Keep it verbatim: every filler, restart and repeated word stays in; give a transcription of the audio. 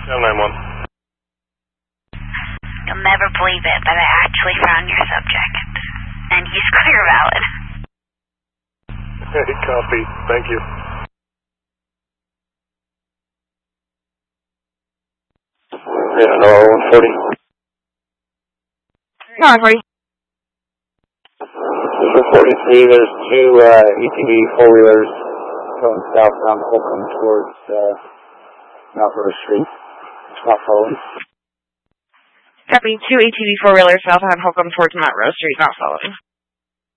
seven nine one. You'll never believe it, but I actually found your subject. And he's clear valid. Hey, copy. Thank you. Yeah, no, one forty. No, one forty. one forty-three, there's two uh, A T V four-wheelers going southbound Holcomb towards uh, Mount Rose Street. It's not following. Copy. Two A T V four-wheelers southbound Holcomb towards Mount Rose Street, not following.